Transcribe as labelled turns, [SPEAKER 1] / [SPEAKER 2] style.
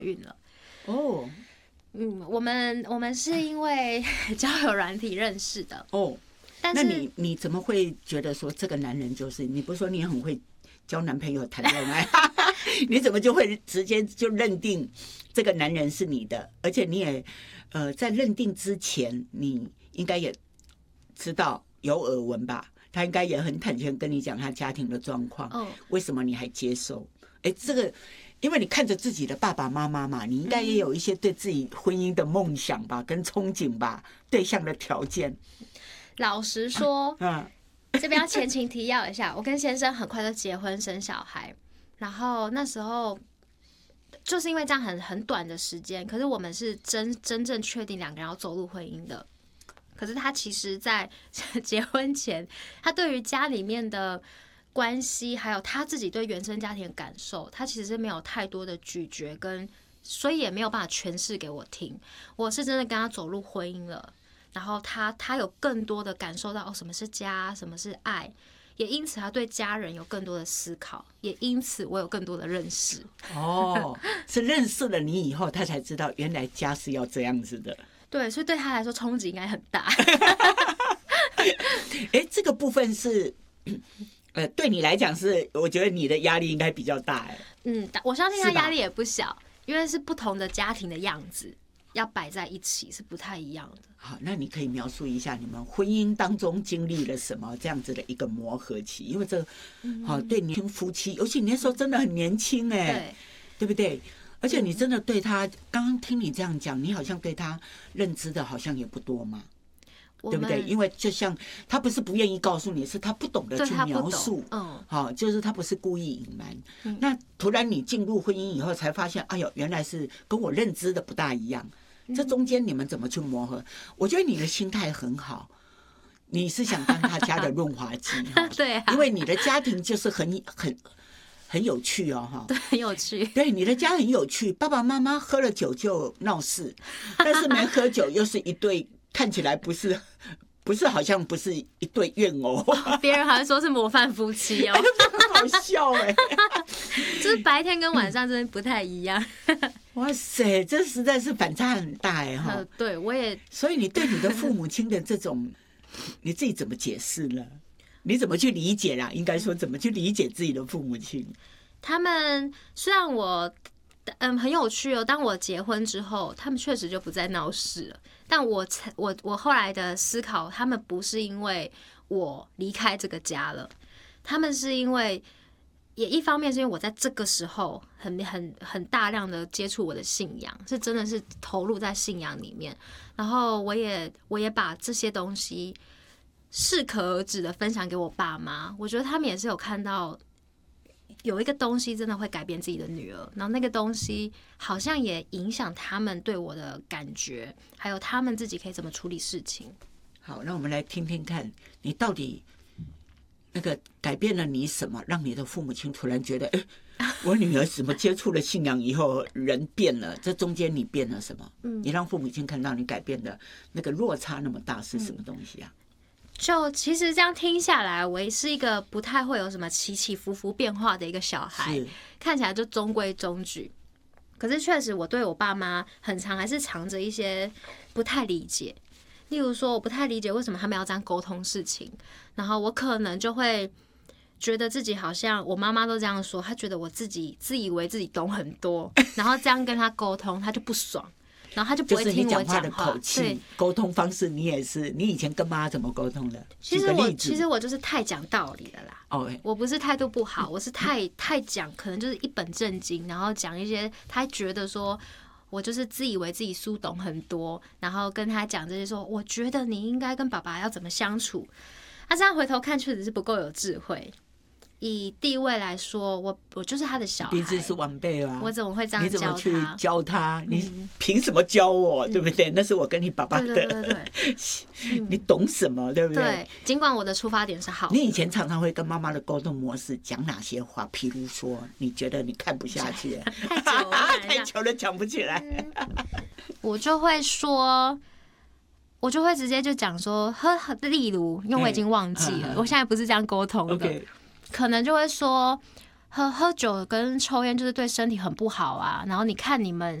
[SPEAKER 1] 孕了。
[SPEAKER 2] 哦，
[SPEAKER 1] 我们是因为交友软体认识的。
[SPEAKER 2] 哦，
[SPEAKER 1] 但是
[SPEAKER 2] 那你怎么会觉得说这个男人就是你？不是说你很会交男朋友谈恋爱，你怎么就会直接就认定这个男人是你的？而且你也在认定之前，你应该也知道有耳闻吧？他应该也很坦诚跟你讲他家庭的状况。为什么你还接受？这个因为你看着自己的爸爸妈妈嘛，你应该也有一些对自己婚姻的梦想吧，跟憧憬吧，对象的条件。
[SPEAKER 1] 老实说，这边要前情提要一下，我跟先生很快就结婚生小孩，然后那时候就是因为这样很短的时间，可是我们是真正确定两个人要走入婚姻的。可是他其实在结婚前，他对于家里面的关系，还有他自己对原生家庭的感受，他其实是没有太多的咀嚼所以也没有办法诠释给我听。我是真的跟他走入婚姻了，然后他有更多的感受到什么是家，什么是爱，也因此他对家人有更多的思考，也因此我有更多的认识。
[SPEAKER 2] 是认识了你以后，他才知道原来家是要这样子的。
[SPEAKER 1] 对，所以对他来说冲击应该很大。
[SPEAKER 2] 这个部分是对你来讲是，我觉得你的压力应该比较大。
[SPEAKER 1] 我相信他压力也不小，因为是不同的家庭的样子要摆在一起是不太一样的。
[SPEAKER 2] 好，那你可以描述一下你们婚姻当中经历了什么这样子的一个磨合期？因为这对年轻夫妻，尤其你那时候真的很年轻对不对？而且你真的对他，刚刚听你这样讲，你好像对他认知的好像也不多嘛，对不对？因为就像他不是不愿意告诉你，是他不懂得去描述，就是他不是故意隐瞒。那突然你进入婚姻以后，才发现，哎呦，原来是跟我认知的不大一样。这中间你们怎么去磨合？我觉得你的心态很好，你是想当他家的润滑剂，
[SPEAKER 1] 对啊，
[SPEAKER 2] 因为你的家庭就是很有趣
[SPEAKER 1] 对，很有趣。
[SPEAKER 2] 对，你的家很有趣，爸爸妈妈喝了酒就闹事，但是没喝酒又是一对看起来不是好像不是一对怨偶，
[SPEAKER 1] 别人好像说是模范夫妻哦，
[SPEAKER 2] 好笑
[SPEAKER 1] 就是白天跟晚上真的不太一样。
[SPEAKER 2] 哇塞，这实在是反差很大
[SPEAKER 1] 对，我也。
[SPEAKER 2] 所以你对你的父母亲的这种，你自己怎么解释呢？你怎么去理解啦？应该说怎么去理解自己的父母亲？
[SPEAKER 1] 他们虽然很有趣哦。当我结婚之后，他们确实就不再闹事了。但我后来的思考，他们不是因为我离开这个家了，他们是因为也一方面是因为我在这个时候很大量的接触我的信仰，是真的是投入在信仰里面。然后我也把这些东西适可而止的分享给我爸妈，我觉得他们也是有看到有一个东西真的会改变自己的女儿，然后那个东西好像也影响他们对我的感觉，还有他们自己可以怎么处理事情。
[SPEAKER 2] 好，那我们来听听看，你到底那个改变了你什么，让你的父母亲突然觉得，我女儿怎么接触了信仰以后人变了？这中间你变了什么？你让父母亲看到你改变的那个落差那么大是什么东西啊？
[SPEAKER 1] 就其实这样听下来，我也是一个不太会有什么起起伏伏变化的一个小孩，看起来就中规中矩。可是确实，我对我爸妈很常还是藏着一些不太理解。例如说，我不太理解为什么他们要这样沟通事情，然后我可能就会觉得自己好像我妈妈都这样说，她觉得我自以为自己懂很多，然后这样跟她沟通，她就不爽。然后他就不会听我讲话。
[SPEAKER 2] 就是你讲话的口气、沟通方式，你也是。你以前跟妈怎么沟通的？
[SPEAKER 1] 其实我就是太讲道理了啦。我不是态度不好，我是太讲，可能就是一本正经，然后讲一些他觉得说我就是自以为自己书懂很多，然后跟他讲这些说，我觉得你应该跟爸爸要怎么相处。这样回头看，确实是不够有智慧。以地位来说，我就是他的小孩，
[SPEAKER 2] 毕竟是晚辈啊，
[SPEAKER 1] 我怎么会这样教他？
[SPEAKER 2] 你怎么去教他？你凭什么教我？对不对？那是我跟你爸爸的，
[SPEAKER 1] 对，
[SPEAKER 2] 你懂什么？对不对？
[SPEAKER 1] 对，尽管我的出发点是好的。
[SPEAKER 2] 你以前常常会跟妈妈的沟通模式讲哪些话？譬如说，你觉得你看不下去，太久了讲不起来，
[SPEAKER 1] 我就会说。我就会直接就讲说，例如，因为我已经忘记了，我现在不是这样沟通的，可能就会说， 喝酒跟抽烟就是对身体很不好啊。然后你看你们